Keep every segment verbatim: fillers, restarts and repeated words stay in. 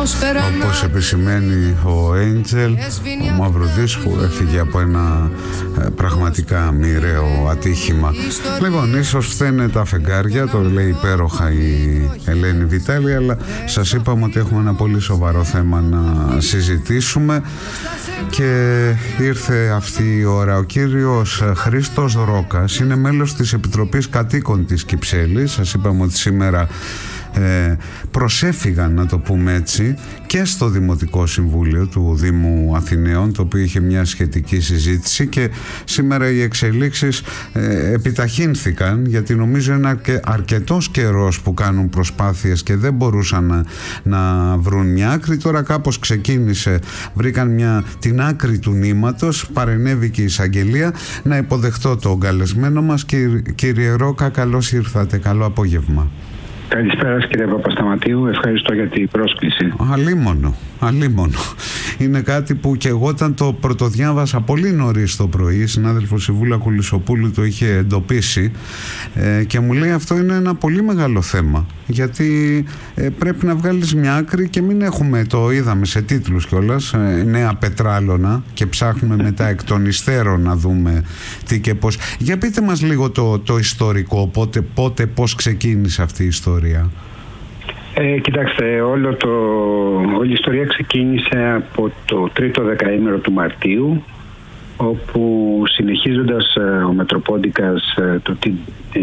όπως επισημαίνει ο Έντζελ, ο Μαυρουδής, που έφυγε από ένα ε, πραγματικά μοιραίο ατύχημα. Λοιπόν, ίσως φταίνε τα φεγγάρια, το λέει υπέροχα η Ελένη Βιτάλη, αλλά σας είπαμε ότι έχουμε ένα πολύ σοβαρό θέμα να συζητήσουμε και ήρθε αυτή η ώρα. Ο κύριος Χρήστος Ρόκας είναι μέλος της Επιτροπής Κατοίκων της Κυψέλης. Σας είπαμε ότι σήμερα ε, προσέφυγαν, να το πούμε έτσι, και στο Δημοτικό Συμβούλιο του Δήμου Αθηναίων, το οποίο είχε μια σχετική συζήτηση, και σήμερα οι εξελίξεις ε, επιταχύνθηκαν, γιατί νομίζω είναι αρκε, αρκετός καιρός που κάνουν προσπάθειες και δεν μπορούσαν να, να βρουν μια άκρη. Τώρα κάπως ξεκίνησε, βρήκαν μια, την άκρη του νήματος, παρενέβη η εισαγγελία. Να υποδεχτώ τον καλεσμένο μας. Κύριε, κύριε Ρόκα, καλώς ήρθατε, καλό απόγευμα. Καλησπέρα κύριε Παπασταματίου, ευχαριστώ για την πρόσκληση. Αλίμονο, αλίμονο. Είναι κάτι που και εγώ όταν το πρωτοδιάβασα πολύ νωρίς το πρωί, η συνάδελφος η Βούλα Κουλισοπούλου το είχε εντοπίσει ε, και μου λέει αυτό είναι ένα πολύ μεγάλο θέμα, γιατί ε, πρέπει να βγάλεις μια άκρη και μην έχουμε, το είδαμε σε τίτλους κιόλας, ε, νέα πετράλωνα, και ψάχνουμε μετά εκ των υστέρων να δούμε τι και πώς. Για πείτε μας λίγο το, το ιστορικό, πότε, πότε πώς ξεκίνησε αυτή η ιστορία. Ε, κοιτάξτε, όλο το, όλη η ιστορία ξεκίνησε από το τρίτο δεκαήμερο του Μαρτίου, όπου συνεχίζοντας ε, ο Μετροπόντικας ε, το, ε,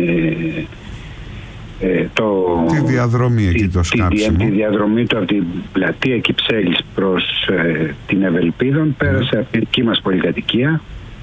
ε, το, τη διαδρομή εκεί το σκάψιμο. Τη, τη διαδρομή του από την πλατεία Κυψέλης προς ε, την Ευελπίδων, πέρασε mm. από την δική μας πολυκατοικία,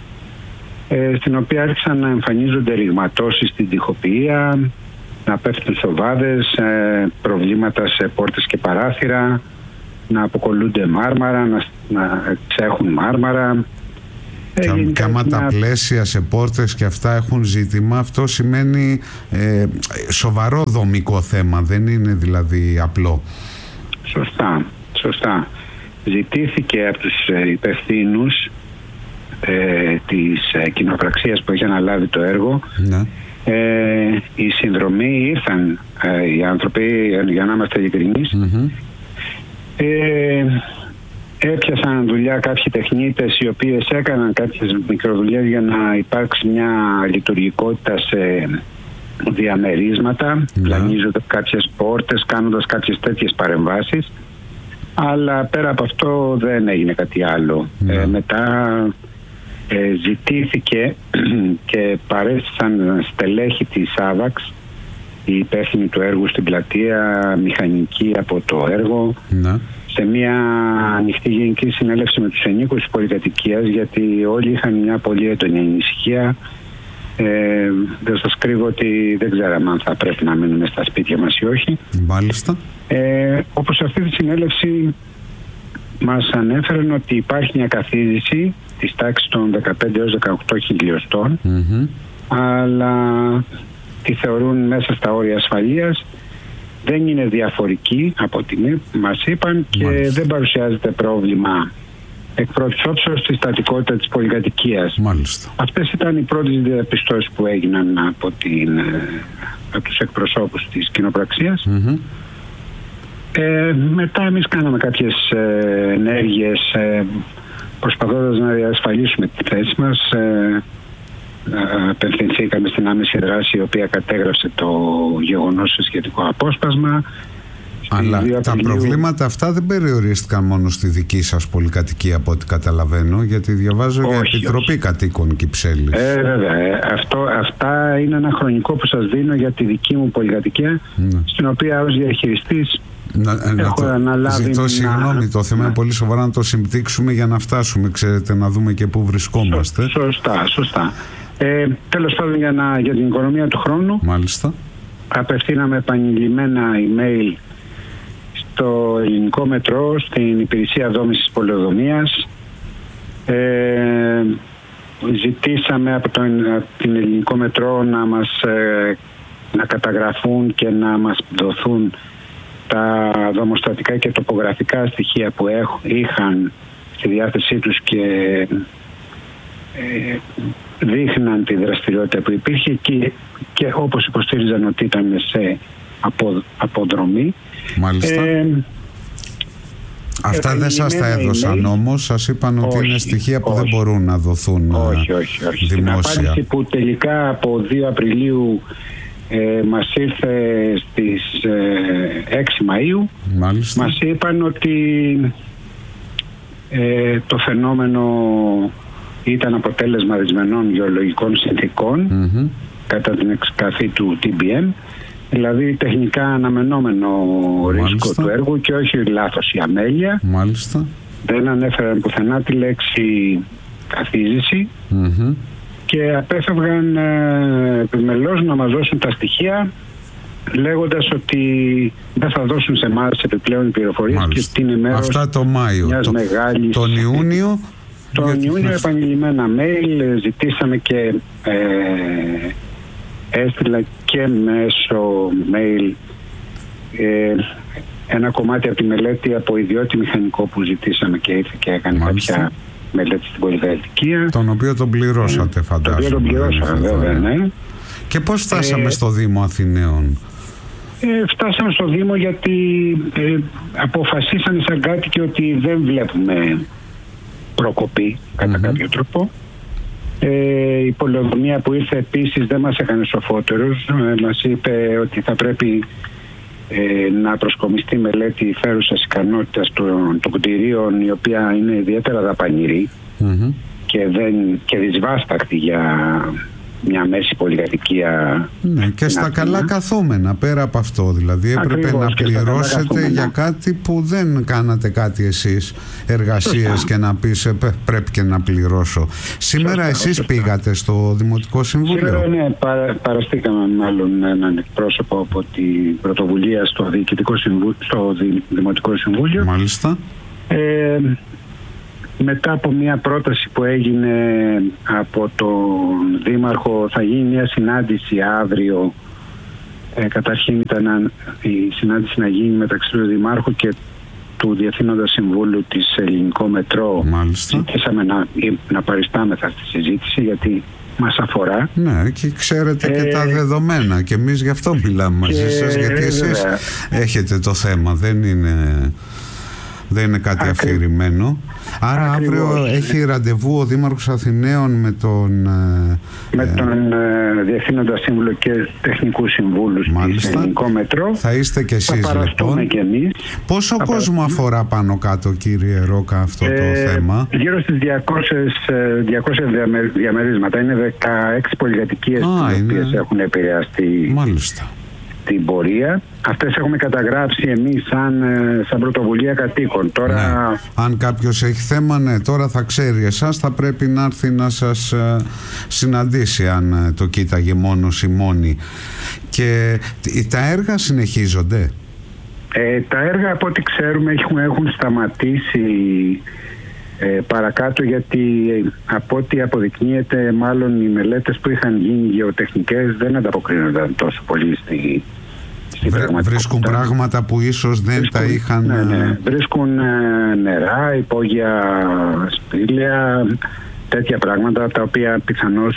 ε, στην οποία άρχισαν να εμφανίζονται ρηγματώσεις στην τοιχοποιία, να πέφτουν σοβάδες, ε, προβλήματα σε πόρτες και παράθυρα, να αποκολλούνται μάρμαρα, να, να ξέχουν μάρμαρα. Και, ε, και άμα μια... τα πλαίσια σε πόρτες και αυτά έχουν ζήτημα, αυτό σημαίνει ε, σοβαρό δομικό θέμα, δεν είναι δηλαδή απλό. Σωστά, σωστά. Ζητήθηκε από τους υπευθύνους ε, της ε, κοινοπραξίας που έχει αναλάβει το έργο, ναι. Ε, η συνδρομή, ήρθαν ε, οι άνθρωποι, για να είμαστε ειλικρινείς, mm-hmm. ε, έπιασαν δουλειά κάποιοι τεχνίτες οι οποίες έκαναν κάποιες μικροδουλειές για να υπάρξει μια λειτουργικότητα σε διαμερίσματα, mm-hmm. πλανίζοντας κάποιες πόρτες, κάνοντας κάποιες τέτοιες παρεμβάσεις, αλλά πέρα από αυτό δεν έγινε κάτι άλλο. Mm-hmm. ε, μετά Ε, ζητήθηκε και παρέστησαν στελέχη της ΑΒΑΞ, οι υπεύθυνοι του έργου στην πλατεία, μηχανικοί από το έργο, ναι. σε μια ανοιχτή γενική συνέλευση με τους ενοίκους της πολυκατοικίας, γιατί όλοι είχαν μια πολύ έντονη ανησυχία. Ε, δεν σας κρύβω ότι δεν ξέραμε αν θα πρέπει να μείνουμε στα σπίτια μας ή όχι. Μάλιστα. Ε, όπως αυτή τη συνέλευση μας ανέφεραν ότι υπάρχει μια καθίζηση της τάξης των δεκαπέντε έως δεκαοκτώ χιλιοστών, mm-hmm. αλλά τη θεωρούν μέσα στα όρια ασφαλείας, δεν είναι διαφορική από ό,τι μας είπαν και Μάλιστα. δεν παρουσιάζεται πρόβλημα εκ πρώτης όψεως στη στατικότητα της πολυκατοικίας. Μάλιστα. Αυτές ήταν οι πρώτες διαπιστώσεις που έγιναν από, την, από τους εκπροσώπους της κοινοπραξίας. Mm-hmm. Ε, μετά εμείς κάναμε κάποιες ε, ενέργειες ε, προσπαθώντας να διασφαλίσουμε τη θέση μας. Ε, ε, απευθυνθήκαμε στην άμεση δράση, η οποία κατέγραψε το γεγονός σε σχετικό απόσπασμα. Αλλά τα προβλήματα αυτά δεν περιορίστηκαν μόνο στη δική σας πολυκατοικία, από ό,τι καταλαβαίνω, γιατί διαβάζω όχι, για Επιτροπή όχι. Κατοίκων Κυψέλης. Ε, βέβαια. Ε, αυτό, αυτά είναι ένα χρονικό που σας δίνω για τη δική μου πολυκατοικία, ναι. στην οποία ως διαχειριστής Να, να το, ζητώ συγγνώμη, το θέμα είναι πολύ σοβαρά, να το συμπτύξουμε για να φτάσουμε, ξέρετε, να δούμε και πού βρισκόμαστε. Σωστά, σωστά. Ε, τέλος πάντων, για, να, για την οικονομία του χρόνου, Μάλιστα. απευθύναμε επανειλημμένα email στο ελληνικό μετρό, στην υπηρεσία δόμησης πολεοδομίας. Ε, ζητήσαμε από, τον, από την ελληνικό μετρό να μας ε, να καταγραφούν και να μας δοθούν τα δομοστατικά και τοπογραφικά στοιχεία που έχ, είχαν στη διάθεσή τους και ε, δείχναν τη δραστηριότητα που υπήρχε και, και όπως υποστήριζαν ότι ήταν σε απο, αποδρομή. Μάλιστα. Ε, Αυτά δεν σας τα έδωσαν όμως, σας είπαν ότι όχι, είναι στοιχεία που όχι. δεν μπορούν να δοθούν όχι, όχι, όχι. δημόσια. Στην απάντηση που τελικά από δύο Απριλίου ε, μας ήρθε στις ε, έξι Μαΐου, μάλιστα, μας είπαν ότι ε, το φαινόμενο ήταν αποτέλεσμα δυσμενών γεωλογικών συνθήκων mm-hmm. κατά την εξκαφή του τι μπι εμ, δηλαδή τεχνικά αναμενόμενο μάλιστα. ρίσκο του έργου και όχι λάθος η αμέλεια. Μάλιστα. Δεν ανέφεραν πουθενά τη λέξη καθίζηση mm-hmm. και απέφευγαν ε, επιμελώς να μας δώσουν τα στοιχεία, λέγοντας ότι δεν θα δώσουν σε εμάς επιπλέον πληροφορίες και την ημέρα αυτά το Μάιο. Μιας το, μεγάλης... Τον Ιούνιο... Τον γιατί... Ιούνιο επανειλημμένα mail, ζητήσαμε και ε, έστειλα και μέσω mail ε, ένα κομμάτι από τη μελέτη από ιδιώτη μηχανικό που ζητήσαμε και ήρθε και έκανε μάλιστα. κάποια μελέτη στην Πολυδαετικία. Τον οποίο τον πληρώσατε ε, φαντάζομαι. Τον οποίο τον πληρώσαμε βέβαια, ναι. Και πώς φτάσαμε ε, στο Δήμο Αθηναίων? Ε, φτάσαμε στο Δήμο γιατί ε, αποφασίσανε σαν κάτοικοι ότι δεν βλέπουμε προκοπή κατά mm-hmm. κάποιο τρόπο. Ε, η πολεοδομία που ήρθε επίσης δεν μας έκανε σοφότερους. Ε, μας είπε ότι θα πρέπει ε, να προσκομιστεί μελέτη φέρουσας ικανότητας των, των κτηρίων, η οποία είναι ιδιαίτερα δαπανηρή mm-hmm. και, δεν, και δυσβάσταχτη για μια μέση πολυκατοικία. Ναι, και στα καλά καθόμενα πέρα από αυτό, δηλαδή έπρεπε ακριβώς, να πληρώσετε για κάτι που δεν κάνατε κάτι εσείς εργασίες σωστά. Και να πεις πρέπει και να πληρώσω. Σήμερα σωστά, εσείς σωστά. πήγατε στο Δημοτικό Συμβούλιο? Σήμερα ναι, παρα, παραστήκαμε μάλλον έναν εκπρόσωπο από την πρωτοβουλία στο, Διοικητικό Συμβούλιο, στο Δημοτικό Συμβούλιο. Μάλιστα. Ε, μετά από μια πρόταση που έγινε από τον Δήμαρχο, θα γίνει μια συνάντηση αύριο. Ε, καταρχήν ήταν η συνάντηση να γίνει μεταξύ του Δημάρχου και του Διευθύνοντα Συμβούλου της Ελληνικό Μετρό. Μάλιστα. Ζητήσαμε να, να παριστάμεθα στη συζήτηση γιατί μας αφορά. Ναι, και ξέρετε ε, και τα δεδομένα και εμείς γι' αυτό μιλάμε μαζί σας, γιατί εσείς έχετε το θέμα, δεν είναι... Δεν είναι κάτι Ακρι... αφηρημένο. Άρα ακριβώς. Αύριο έχει ραντεβού ο Δήμαρχος Αθηναίων με τον... Με ε, τον ε, Διευθύνοντα Σύμβουλο και Τεχνικού Συμβούλου στο Ελληνικό Μετρό. Θα είστε κι εσείς θα λοιπόν. Και εμείς. Πόσο θα κόσμο παραστούμε. αφορά πάνω κάτω, κύριε Ρόκα, αυτό ε, το θέμα? Γύρω στις διακόσια διαμερίσματα. Είναι δεκαέξι πολυκατοικίες οι είναι... οποίες έχουν επηρεαστεί. Μάλιστα. Την πορεία. Αυτές έχουμε καταγράψει εμείς σαν, σαν πρωτοβουλία κατοίκων. Τώρα... Ναι. Αν κάποιος έχει θέμα, ναι, τώρα θα ξέρει εσάς, θα πρέπει να έρθει να σας ε, συναντήσει αν ε, το κοίταγε μόνος ή μόνη. Και τα έργα συνεχίζονται? Ε, τα έργα από ό,τι ξέρουμε έχουν, έχουν σταματήσει ε, παρακάτω, γιατί από ό,τι αποδεικνύεται μάλλον οι μελέτες που είχαν γίνει γεωτεχνικές δεν ανταποκρίνονταν τόσο πολύ στη, στη Βρε, βρίσκουν πράγματα που ίσως δεν βρίσκουν, τα είχαν... Ναι, ναι. Βρίσκουν ε, νερά, υπόγεια σπήλαια, τέτοια πράγματα τα οποία πιθανώς...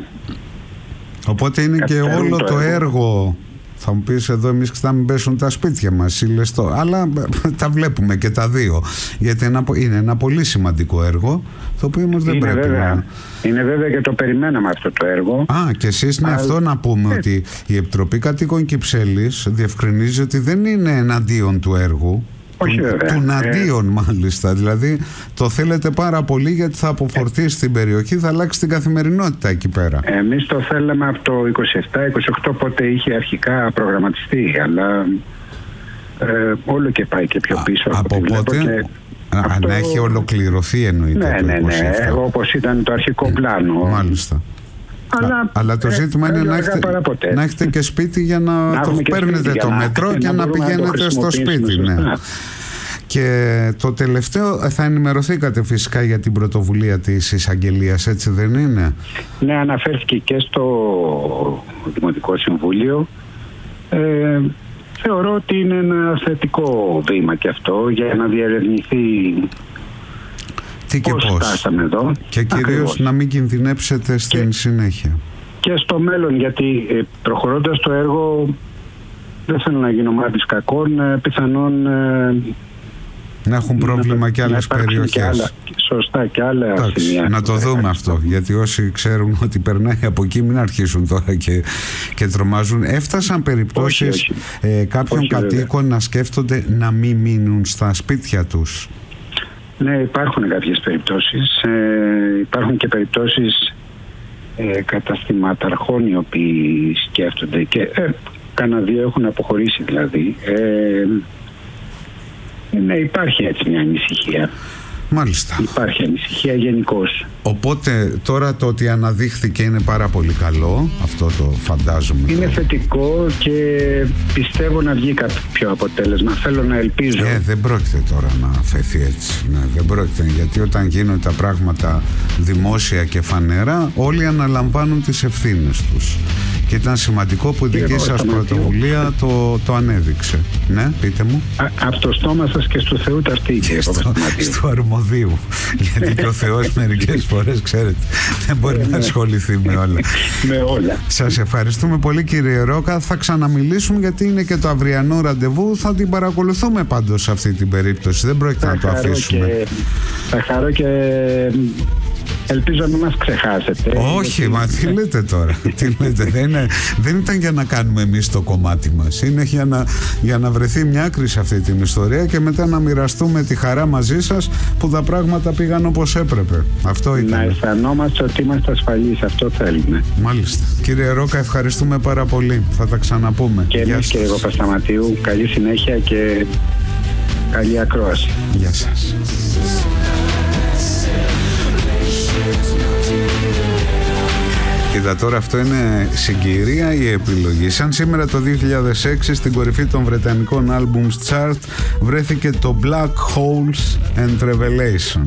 Οπότε είναι και όλο το, το έργο... έργο Θα μου πεις εδώ εμείς θα μην πέσουν τα σπίτια μας ή λες το, αλλά τα βλέπουμε και τα δύο, γιατί είναι ένα πολύ σημαντικό έργο, το οποίο όμως δεν είναι πρέπει βέβαια, να... Είναι βέβαια και το περιμέναμε αυτό το έργο. Α, και εσείς ναι, Α, αυτό να πούμε ε... ότι η Επιτροπή Κατοίκων Κυψέλης διευκρινίζει ότι δεν είναι εναντίον του έργου. Όχι, του, του Ναντίον ε... μάλιστα, δηλαδή το θέλετε πάρα πολύ γιατί θα αποφορτήσει την περιοχή, θα αλλάξει την καθημερινότητα εκεί πέρα. Εμείς το θέλαμε από το είκοσι επτά είκοσι οκτώ, πότε είχε αρχικά προγραμματιστεί, αλλά ε, όλο και πάει και πιο πίσω. Α, από πότε? Και... Αν αυτό... έχει ολοκληρωθεί εννοείται. Ναι, το ναι, ναι, ναι, όπως ήταν το αρχικό πλάνο. Μάλιστα. Αλλά, αλλά το ζήτημα ε, είναι να έχετε, να έχετε και σπίτι για να, να το παίρνετε το να, μετρό και, και να, να πηγαίνετε στο σπίτι. Ναι. Και το τελευταίο, θα ενημερωθήκατε φυσικά για την πρωτοβουλία της εισαγγελίας, έτσι δεν είναι? Ναι, αναφέρθηκε και στο Δημοτικό Συμβούλιο. Ε, θεωρώ ότι είναι ένα θετικό βήμα και αυτό για να διερευνηθεί τι και πώς, πώς. Εδώ. Και κυρίως ακριβώς να μην κινδυνεύσετε στην και, συνέχεια. Και στο μέλλον, γιατί ε, προχωρώντας το έργο, δεν θέλω να γίνω μάτης κακών, ε, πιθανόν ε, να έχουν πρόβλημα και άλλες περιοχές. Και άλλα, σωστά, και άλλα σημεία. Να το δούμε αυτό, γιατί όσοι ξέρουν ότι περνάει από εκεί μην αρχίσουν τώρα και, και τρομάζουν. Έφτασαν περιπτώσεις όχι, όχι. Ε, κάποιων όχι, κατοίκων βέβαια. να σκέφτονται να μην μείνουν στα σπίτια τους. Ναι, υπάρχουν κάποιες περιπτώσεις. Ε, υπάρχουν και περιπτώσεις ε, καταστηματαρχών οι οποίοι σκέφτονται και ε, κάνα δύο έχουν αποχωρήσει δηλαδή. Ε, ναι, υπάρχει έτσι μια ανησυχία. Μάλιστα. Υπάρχει ανησυχία γενικώς. Οπότε τώρα το ότι αναδείχθηκε είναι πάρα πολύ καλό. Αυτό το φαντάζομαι. Είναι θετικό και πιστεύω να βγει κάποιο αποτέλεσμα. Θέλω να ελπίζω. Ε, δεν πρόκειται τώρα να φεθεί έτσι. Ναι, δεν πρόκειται, γιατί όταν γίνονται τα πράγματα δημόσια και φανερά, όλοι αναλαμβάνουν τις ευθύνες τους. Και ήταν σημαντικό που η δική σας πρωτοβουλία το, το ανέδειξε. Ναι, πείτε μου. Α, από το στόμα σας και στο Θεού ταυτή, κύριε Παπασταματίου. Στο αρμοδίου. Γιατί και ο Θεός μερικές φορές, ξέρετε, δεν μπορεί να ασχοληθεί με όλα. Με όλα. Σας ευχαριστούμε πολύ, κύριε Ρόκα. Θα ξαναμιλήσουμε, γιατί είναι και το αυριανό ραντεβού. Θα την παρακολουθούμε πάντως σε αυτή την περίπτωση. Δεν πρόκειται να το αφήσουμε. Και, θα χαρώ και ελπίζω να μας ξεχάσετε. Όχι, γιατί... μα τι λέτε τώρα. Τι λέτε, δεν, είναι, δεν ήταν για να κάνουμε εμείς το κομμάτι μας. Είναι για να, για να βρεθεί μια άκρη σε αυτή την ιστορία και μετά να μοιραστούμε τη χαρά μαζί σας που τα πράγματα πήγαν όπως έπρεπε. Αυτό ήταν. Να αισθανόμαστε ότι είμαστε ασφαλείς. Αυτό θέλουμε. Μάλιστα. Κύριε Ρόκα, ευχαριστούμε πάρα πολύ. Θα τα ξαναπούμε. Και εμείς, κύριε Παπασταματίου, καλή συνέχεια και καλή ακρόαση. Γεια σας. Κοίτα τώρα, αυτό είναι συγκυρία ή επιλογή. Σαν σήμερα το δύο χιλιάδες έξι στην κορυφή των βρετανικών albums chart βρέθηκε το Black Holes and Revelation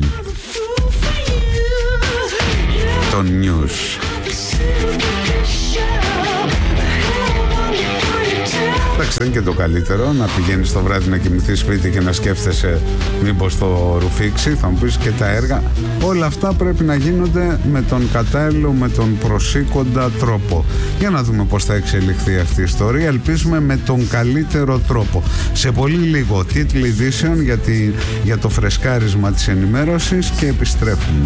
των News. Εντάξει, δεν είναι και το καλύτερο να πηγαίνεις το βράδυ να κοιμηθείς σπίτι και να σκέφτεσαι μήπως το ρουφήξει. Θα μου πεις και τα έργα. Όλα αυτά πρέπει να γίνονται με τον κατάλληλο, με τον προσήκοντα τρόπο. Για να δούμε πώς θα εξελιχθεί αυτή η ιστορία. Ελπίζουμε με τον καλύτερο τρόπο. Σε πολύ λίγο Title Edition για, τη, για το φρεσκάρισμα της ενημέρωσης και επιστρέφουμε.